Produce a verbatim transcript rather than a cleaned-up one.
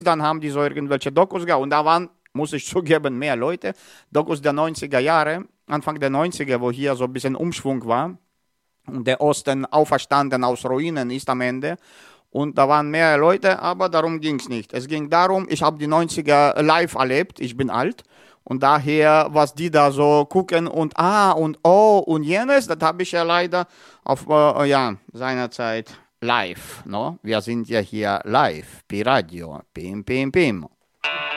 Dann haben die so irgendwelche Dokus gehabt und da waren, muss ich zugeben, mehr Leute. Dokus der neunziger Jahre, Anfang der neunziger, wo hier so ein bisschen Umschwung war und der Osten auferstanden aus Ruinen ist am Ende. Und da waren mehr Leute, aber darum ging es nicht. Es ging darum, ich habe die neunziger live erlebt, ich bin alt. Und daher, was die da so gucken und ah und oh und jenes, das habe ich ja leider auf, äh, ja, seinerzeit live. No? Wir sind ja hier live, Pi Radio, Pim, Pim, Pim.